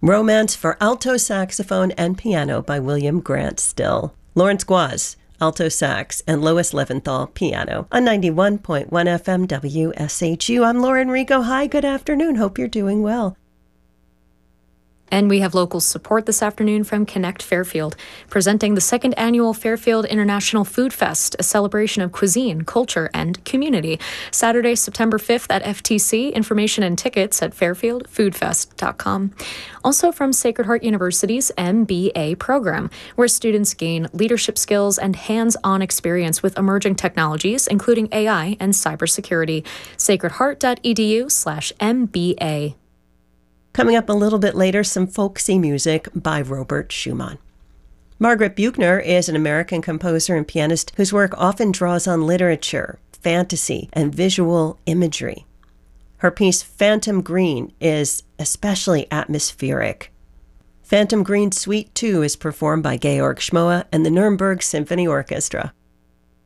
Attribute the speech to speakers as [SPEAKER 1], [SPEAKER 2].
[SPEAKER 1] Romance for alto saxophone and piano by William Grant Still. Lawrence Guaz, alto sax, and Lois Leventhal, piano, on 91.1 FM WSHU. I'm Lauren Rico. Hi, good afternoon. Hope you're doing well.
[SPEAKER 2] And we have local support this afternoon from Connect Fairfield, presenting the second annual Fairfield International Food Fest, a celebration of cuisine, culture, and community. Saturday, September 5th at FTC. Information and tickets at fairfieldfoodfest.com. Also from Sacred Heart University's MBA program, where students gain leadership skills and hands-on experience with emerging technologies, including AI and cybersecurity. sacredheart.edu/MBA.
[SPEAKER 1] Coming up a little bit later, some folksy music by Robert Schumann. Margaret Buechner is an American composer and pianist whose work often draws on literature, fantasy, and visual imagery. Her piece, Phantom Green, is especially atmospheric. Phantom Green Suite 2 is performed by Georg Schmoe and the Nuremberg Symphony Orchestra.